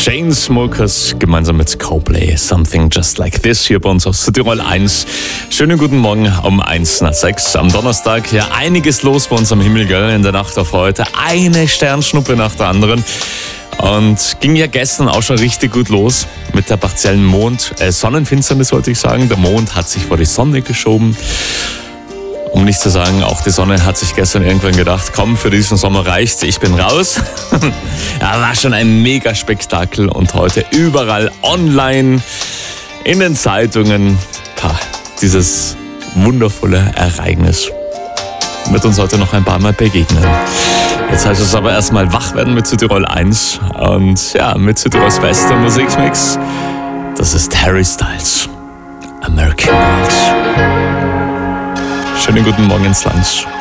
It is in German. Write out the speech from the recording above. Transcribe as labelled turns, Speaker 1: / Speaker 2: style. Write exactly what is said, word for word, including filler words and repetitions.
Speaker 1: Chainsmokers gemeinsam mit Coldplay, Something Just Like This hier bei uns auf Südtirol eins. Schönen guten Morgen um eins nach sechs am Donnerstag. Ja, einiges los bei uns am Himmel, gell? In der Nacht auf heute. Eine Sternschnuppe nach der anderen. Und ging ja gestern auch schon richtig gut los mit der partiellen Mond, äh, Sonnenfinsternis wollte ich sagen. Der Mond hat sich vor die Sonne geschoben. Um nicht zu sagen, auch die Sonne hat sich gestern irgendwann gedacht, komm, für diesen Sommer reicht's, ich bin raus. Ja, war schon ein Mega-Spektakel und heute überall online, in den Zeitungen, pah, dieses wundervolle Ereignis wird uns heute noch ein paar Mal begegnen. Jetzt heißt es aber erstmal wach werden mit Südtirol eins und ja, mit Südtirols bester Musikmix. Das ist Harry Styles, American Girls. Schönen guten Morgen ins Land.